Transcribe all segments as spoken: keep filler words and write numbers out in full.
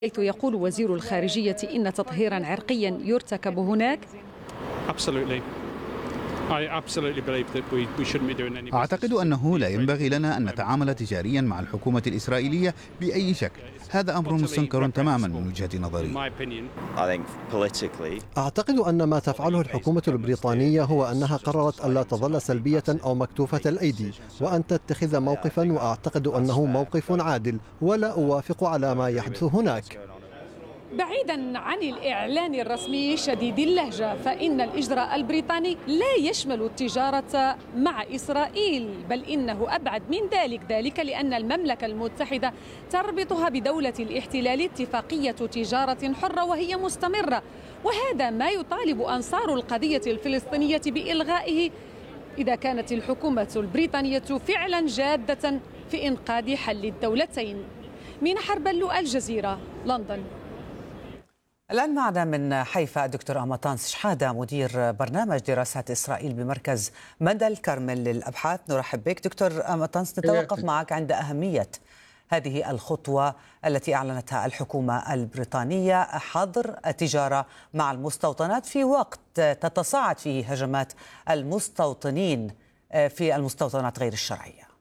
حيث يقول وزير الخارجية إن تطهيرا عرقيا يرتكب هناك. أعتقد أنه لا ينبغي لنا أن نتعامل تجاريا مع الحكومة الإسرائيلية بأي شكل. هذا أمر مستنكر تماما من وجهة نظري. أعتقد أن ما تفعله الحكومة البريطانية هو أنها قررت ألا تظل سلبية أو مكتوفة الأيدي وأن تتخذ موقفا، وأعتقد أنه موقف عادل، ولا أوافق على ما يحدث هناك. بعيدا عن الإعلان الرسمي شديد اللهجة، فإن الإجراء البريطاني لا يشمل التجارة مع إسرائيل، بل إنه أبعد من ذلك، ذلك لأن المملكة المتحدة تربطها بدولة الاحتلال اتفاقية تجارة حرة وهي مستمرة، وهذا ما يطالب أنصار القضية الفلسطينية بإلغائه إذا كانت الحكومة البريطانية فعلا جادة في إنقاذ حل الدولتين. مينا حربلو، الجزيرة، لندن. الآن معنا من حيفا الدكتور أمطانس شحادة، مدير برنامج دراسات إسرائيل بمركز مدى الكرمل للأبحاث. نرحب بك دكتور أمطانس. نتوقف معك عند أهمية هذه الخطوة التي أعلنتها الحكومة البريطانية، حظر التجارة مع المستوطنات في وقت تتصاعد فيه هجمات المستوطنين في المستوطنات غير الشرعية.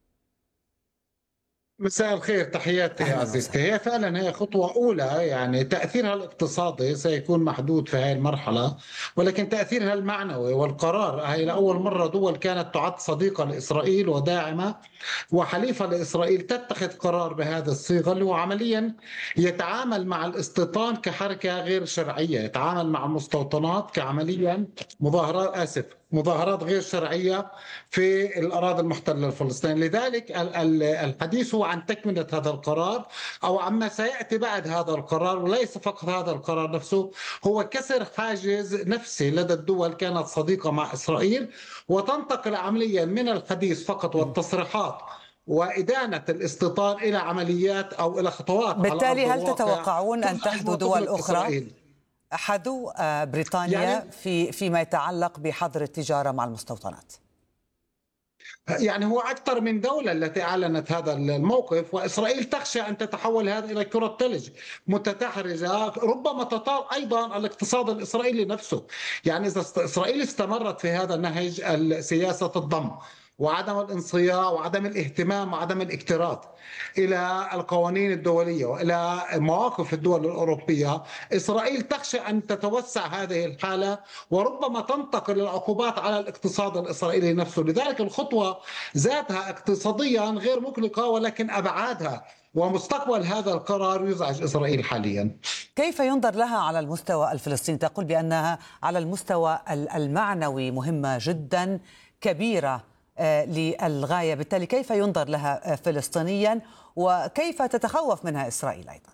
مساء الخير، تحياتي يا عزيزتي. هي فعلا هي خطوة أولى، يعني تأثيرها الاقتصادي سيكون محدود في هذه المرحلة، ولكن تأثيرها المعنوي والقرار، هي لأول مرة دول كانت تعد صديقة لإسرائيل وداعمة وحليفة لإسرائيل تتخذ قرار بهذه الصيغة، اللي هو عمليا يتعامل مع الاستيطان كحركة غير شرعية، يتعامل مع المستوطنات كعمليا مظاهرات آسف مظاهرات غير شرعية في الأراضي المحتلة الفلسطينية. لذلك الحديث هو عن تكملة هذا القرار أو عما سيأتي بعد هذا القرار، وليس فقط هذا القرار نفسه، هو كسر حاجز نفسي لدى الدول كانت صديقة مع إسرائيل، وتنتقل عمليا من الحديث فقط والتصريحات وإدانة الاستيطان إلى عمليات أو إلى خطوات. بالتالي هل تتوقعون أن تحدو دول أخرى حدو بريطانيا يعني في فيما يتعلق بحظر التجارة مع المستوطنات؟ يعني هو أكثر من دولة التي أعلنت هذا الموقف، وإسرائيل تخشى أن تتحول هذا إلى كرة ثلج متدحرجة، ربما تطال أيضا الاقتصاد الإسرائيلي نفسه. يعني إذا إسرائيل استمرت في هذا النهج سياسة الضم وعدم الانصياع وعدم الاهتمام وعدم الاكتراث إلى القوانين الدولية وإلى مواقف الدول الأوروبية، إسرائيل تخشى أن تتوسع هذه الحالة وربما تنتقل العقوبات على الاقتصاد الإسرائيلي نفسه. لذلك الخطوة ذاتها اقتصاديا غير مقلقة، ولكن أبعادها ومستقبل هذا القرار يزعج إسرائيل حاليا. كيف ينظر لها على المستوى الفلسطيني؟ تقول بأنها على المستوى المعنوي مهمة جدا، كبيرة للغاية، بالتالي كيف ينظر لها فلسطينيا وكيف تتخوف منها إسرائيل أيضا؟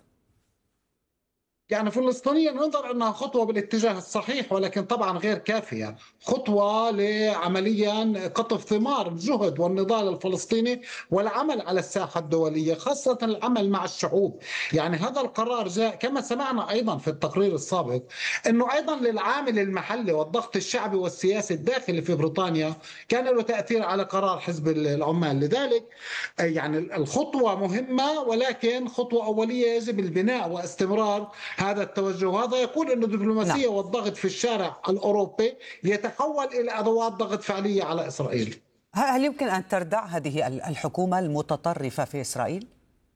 يعني فلسطينيا ننظر أنها خطوة بالاتجاه الصحيح، ولكن طبعا غير كافية، خطوة لعمليا قطف ثمار الجهد والنضال الفلسطيني والعمل على الساحة الدولية، خاصة العمل مع الشعوب. يعني هذا القرار جاء كما سمعنا أيضا في التقرير السابق أنه أيضا للعامل المحلي والضغط الشعبي والسياسي الداخلي في بريطانيا كان له تأثير على قرار حزب العمال. لذلك يعني الخطوة مهمة، ولكن خطوة أولية يجب البناء واستمرار هذا التوجه. وهذا يقول أن الدبلوماسية نعم. والضغط في الشارع الأوروبي يتحول إلى أدوات ضغط فعلية على إسرائيل. هل يمكن أن تردع هذه الحكومة المتطرفة في إسرائيل؟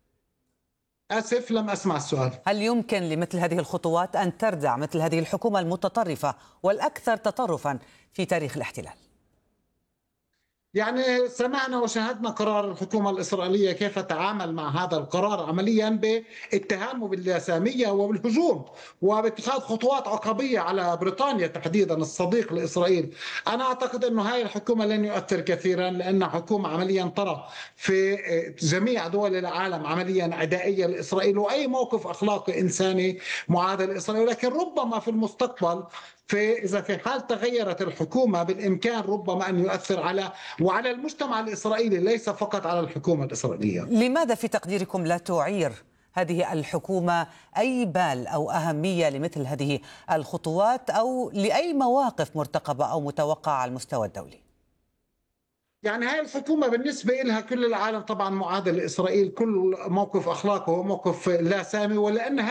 آسف لم أسمع السؤال. هل يمكن لمثل هذه الخطوات أن تردع مثل هذه الحكومة المتطرفة والأكثر تطرفا في تاريخ الاحتلال؟ يعني سمعنا وشاهدنا قرار الحكومة الإسرائيلية كيف تعامل مع هذا القرار عمليا باتهامه باللاسامية وبالهجوم وباتخاذ خطوات عقابية على بريطانيا تحديدا الصديق لإسرائيل. أنا أعتقد أن هذه الحكومة لن يؤثر كثيرا، لأن حكومة عمليا ترى في جميع دول العالم عمليا عدائية لإسرائيل وأي موقف أخلاقي إنساني معادل لإسرائيل. لكن ربما في المستقبل فإذا في حال تغيرت الحكومة بالإمكان ربما أن يؤثر على وعلى المجتمع الإسرائيلي، ليس فقط على الحكومة الإسرائيلية. لماذا في تقديركم لا تعير هذه الحكومة أي بال أو أهمية لمثل هذه الخطوات أو لأي مواقف مرتقبة أو متوقعة على المستوى الدولي؟ يعني هاي الحكومة بالنسبة لها كل العالم طبعا معادل لإسرائيل، كل موقف أخلاقه هو موقف لا سامي، ولأن